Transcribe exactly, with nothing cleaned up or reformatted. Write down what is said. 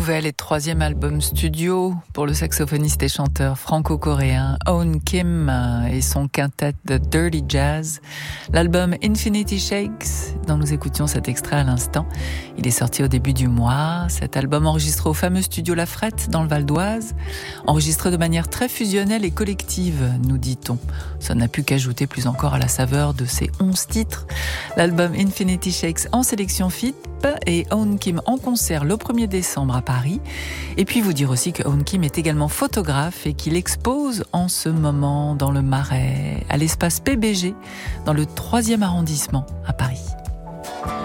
Nouvel et troisième album studio pour le saxophoniste et chanteur franco-coréen Eun Kim et son quintet de Dirty Jazz. L'album Infinity Shakes, dont nous écoutions cet extrait à l'instant, il est sorti au début du mois. Cet album enregistré au fameux studio La Frette dans le Val d'Oise, enregistré de manière très fusionnelle et collective, nous dit-on. Ça n'a pu qu'ajouter plus encore à la saveur de ces onze titres. L'album Infinity Shakes en sélection F I P et Eun Kim en concert le premier décembre à Paris. Et puis vous dire aussi que Eun Kim est également photographe et qu'il expose en ce moment dans le Marais, à l'espace P B G, dans le troisième arrondissement à Paris.